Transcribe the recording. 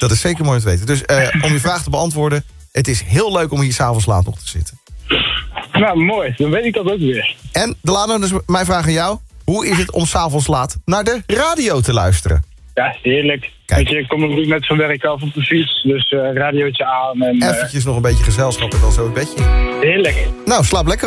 Dat is zeker mooi om te weten. Dus om je vraag te beantwoorden, het is heel leuk om hier 's avonds laat nog te zitten. Nou, mooi. Dan weet ik dat ook weer. En Delano, dus mijn vraag aan jou. Hoe is het om 's avonds laat naar de radio te luisteren? Ja, heerlijk. Kijk. Weet je, ik kom natuurlijk net van werk af op de fiets. Dus radiootje aan. En, Eventjes nog een beetje gezelschap en dan zo het bedje. heerlijk. Nou, slaap lekker.